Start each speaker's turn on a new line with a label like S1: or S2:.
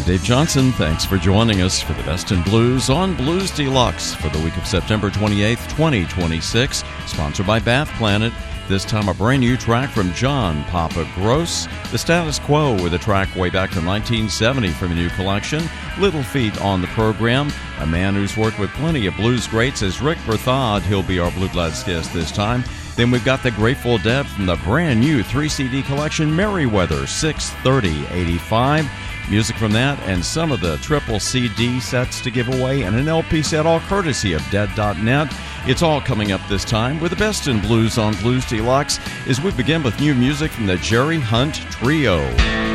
S1: Dave Johnson. Thanks for joining us for the Best in Blues on Blues Deluxe for the week of September 28th, 2026, sponsored by Bath Planet. This time a brand new track from John Papa Gross. The Status Quo with a track way back from 1970 from a new collection. Little Feat on the program. A man who's worked with plenty of blues greats is Rick Berthod. He'll be our Blue Bloods guest this time. Then we've got the Grateful Dead from the brand new 3-CD collection Merriweather 630-85. Music from that and some of the triple CD sets to give away and an LP set, all courtesy of Dead.net. It's all coming up this time with the Best in Blues on Blues Deluxe as we begin with new music from the Jerry Hunt Trio.